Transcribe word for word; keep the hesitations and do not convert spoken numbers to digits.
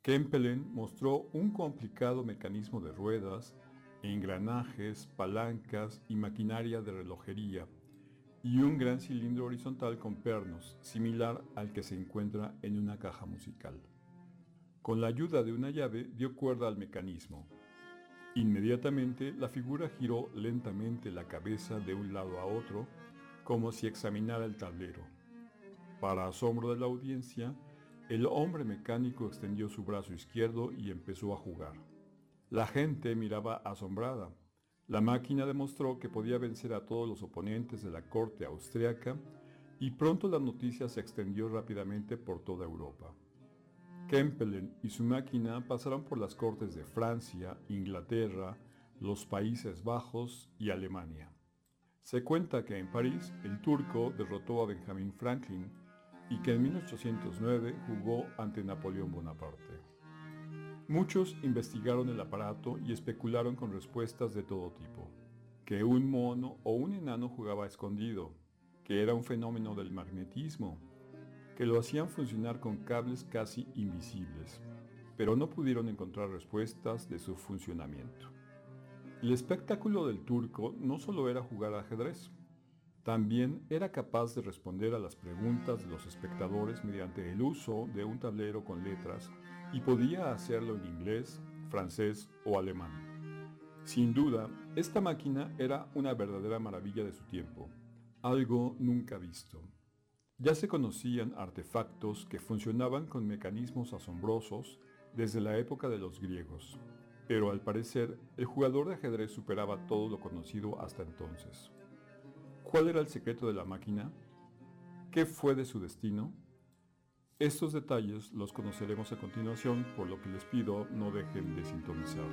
Kempelen mostró un complicado mecanismo de ruedas, engranajes, palancas y maquinaria de relojería, y un gran cilindro horizontal con pernos, similar al que se encuentra en una caja musical. Con la ayuda de una llave dio cuerda al mecanismo. Inmediatamente la figura giró lentamente la cabeza de un lado a otro, como si examinara el tablero. Para asombro de la audiencia, el hombre mecánico extendió su brazo izquierdo y empezó a jugar. La gente miraba asombrada. La máquina demostró que podía vencer a todos los oponentes de la corte austriaca y pronto la noticia se extendió rápidamente por toda Europa. Kempelen y su máquina pasaron por las cortes de Francia, Inglaterra, los Países Bajos y Alemania. Se cuenta que en París el turco derrotó a Benjamin Franklin y que en mil ochocientos nueve jugó ante Napoleón Bonaparte. Muchos investigaron el aparato y especularon con respuestas de todo tipo. Que un mono o un enano jugaba escondido, que era un fenómeno del magnetismo, que lo hacían funcionar con cables casi invisibles, pero no pudieron encontrar respuestas de su funcionamiento. El espectáculo del turco no solo era jugar ajedrez, también era capaz de responder a las preguntas de los espectadores mediante el uso de un tablero con letras y podía hacerlo en inglés, francés o alemán. Sin duda, esta máquina era una verdadera maravilla de su tiempo, algo nunca visto. Ya se conocían artefactos que funcionaban con mecanismos asombrosos desde la época de los griegos, pero al parecer el jugador de ajedrez superaba todo lo conocido hasta entonces. ¿Cuál era el secreto de la máquina? ¿Qué fue de su destino? Estos detalles los conoceremos a continuación, por lo que les pido no dejen de sintonizar.